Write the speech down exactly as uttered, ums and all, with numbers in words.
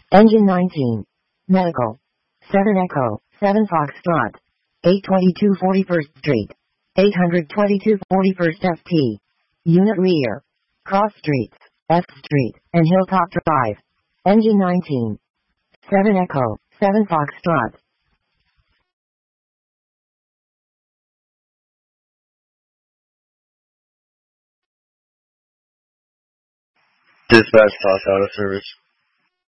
Engine nineteen. Medical. seven Echo, seven Foxtrot. eight twenty-two forty-first Street. eight twenty-two forty-first F P. Unit rear. Cross Streets, F Street, and Hilltop Drive. Engine nineteen. seven Echo, seven Foxtrot. Dispatch Talk out of service.